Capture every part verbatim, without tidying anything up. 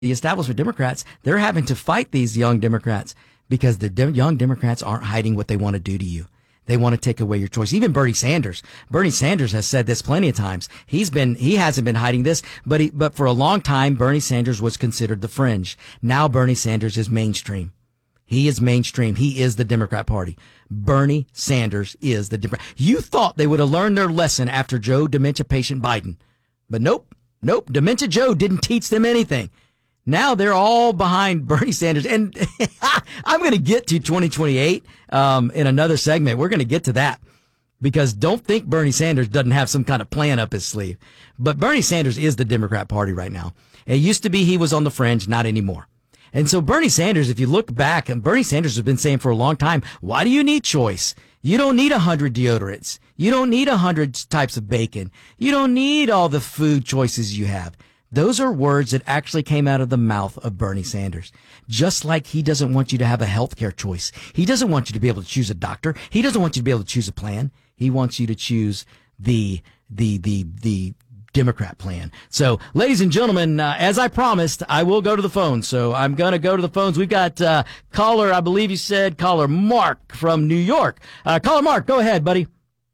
the establishment Democrats, they're having to fight these young Democrats because the de- young Democrats aren't hiding what they want to do to you. They want to take away your choice. Even Bernie Sanders. Bernie Sanders has said this plenty of times. He's been, he hasn't been hiding this, but he, but for a long time, Bernie Sanders was considered the fringe. Now Bernie Sanders is mainstream. He is mainstream. He is the Democrat Party. Bernie Sanders is the Democrat. You thought they would have learned their lesson after Joe dementia patient Biden, but nope, nope. Dementia Joe didn't teach them anything. Now they're all behind Bernie Sanders. And I'm going to get to twenty twenty-eight um, in another segment. We're going to get to that because don't think Bernie Sanders doesn't have some kind of plan up his sleeve. But Bernie Sanders is the Democrat Party right now. It used to be he was on the fringe, not anymore. And so Bernie Sanders, if you look back, and Bernie Sanders has been saying for a long time, why do you need choice? You don't need a hundred deodorants. You don't need a hundred types of bacon. You don't need all the food choices you have. Those are words that actually came out of the mouth of Bernie Sanders. Just like he doesn't want you to have a healthcare choice. He doesn't want you to be able to choose a doctor. He doesn't want you to be able to choose a plan. He wants you to choose the, the, the, the Democrat plan. So, ladies and gentlemen, uh, as I promised, I will go to the phones. So I'm going to go to the phones. We've got, uh, caller, I believe you said caller Mark from New York. Uh, caller Mark, go ahead, buddy.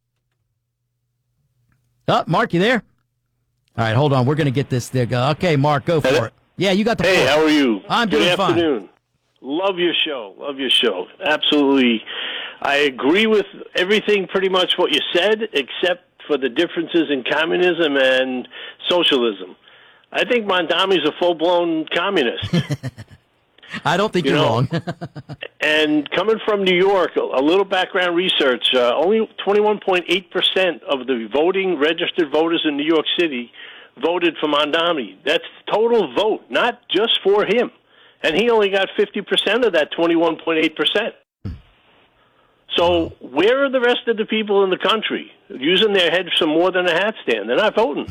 Oh, Mark, you there? All right, hold on. We're going to get this there. Okay, Mark, go for Hello? it. Yeah, you got the Hey, floor. how are you? I'm doing Good fine. afternoon. Love your show. Love your show. Absolutely. I agree with everything pretty much what you said, except for the differences in communism and socialism. I think Mondami's a full-blown communist. I don't think you you're know, wrong. And coming from New York, a little background research, uh, only twenty-one point eight percent of the voting registered voters in New York City voted for Mondami. That's total vote, not just for him. And he only got fifty percent of that twenty-one point eight percent. So where are the rest of the people in the country using their heads for more than a hat stand? They're not voting.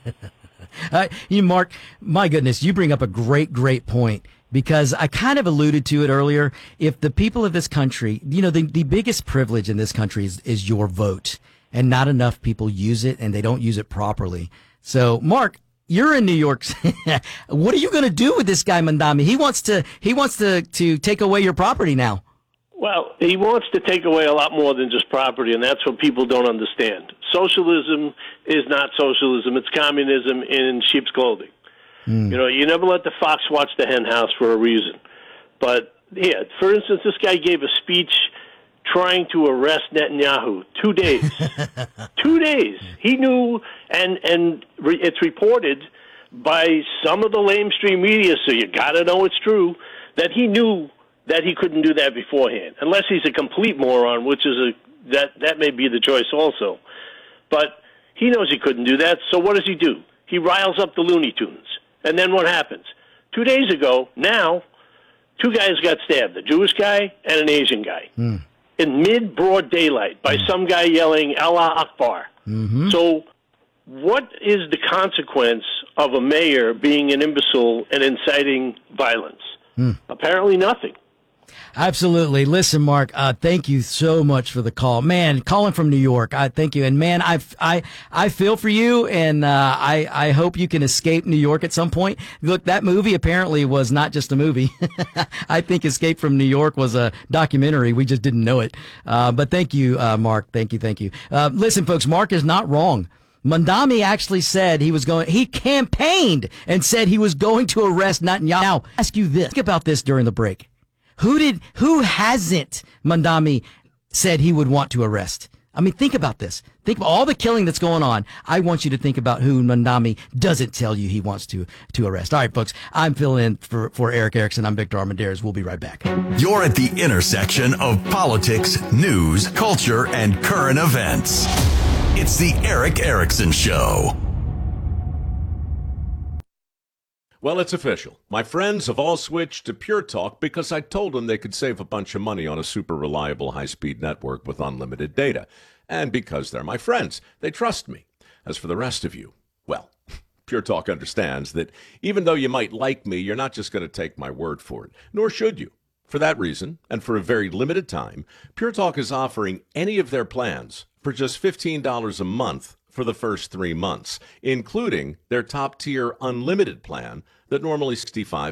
uh, you, Mark, my goodness, you bring up a great, great point. Because I kind of alluded to it earlier. If the people of this country, you know, the, the biggest privilege in this country is, is your vote. And not enough people use it, and they don't use it properly. So, Mark, you're in New York. What are you going to do with this guy, Mondami? He wants to he wants to, to take away your property now. Well, he wants to take away a lot more than just property, and that's what people don't understand. Socialism is not socialism. It's communism in sheep's clothing. Mm. You know, you never let the fox watch the hen house for a reason. But, yeah, for instance, this guy gave a speech trying to arrest Netanyahu. Two days. Two days. He knew, and, and re- it's reported by some of the lamestream media, so you got to know it's true, that he knew that he couldn't do that beforehand, unless he's a complete moron, which is a that, that may be the choice also. But he knows he couldn't do that, so what does he do? He riles up the Looney Tunes. And then what happens? Two days ago, now, two guys got stabbed, a Jewish guy and an Asian guy, mm. in mid-broad daylight by mm. some guy yelling, Allah Akbar. Mm-hmm. So what is the consequence of a mayor being an imbecile and inciting violence? Mm. Apparently nothing. Absolutely. Listen, Mark, uh, thank you so much for the call. Man, calling from New York, I thank you. And man, I, I, I feel for you, and uh, I, I hope you can escape New York at some point. Look, that movie apparently was not just a movie. I think Escape from New York was a documentary. We just didn't know it. Uh, but thank you, uh, Mark. Thank you, thank you. Uh, listen, folks, Mark is not wrong. Mondami actually said he was going, he campaigned and said he was going to arrest Netanyahu. Now, I'll ask you this. Think about this during the break. Who did, who hasn't Mondami said he would want to arrest? I mean, think about this. Think about all the killing that's going on. I want you to think about who Mondami doesn't tell you he wants to, to arrest. All right, folks, I'm filling in for, for Erick Erickson. I'm Victor Armendariz. We'll be right back. You're at the intersection of politics, news, culture, and current events. It's the Erick Erickson Show. Well, it's official. My friends have all switched to Pure Talk because I told them they could save a bunch of money on a super reliable high-speed network with unlimited data. And because they're my friends, they trust me. As for the rest of you, well, Pure Talk understands that even though you might like me, you're not just going to take my word for it, nor should you. For that reason, and for a very limited time, Pure Talk is offering any of their plans for just fifteen dollars a month for the first three months, including their top-tier unlimited plan that normally sixty-five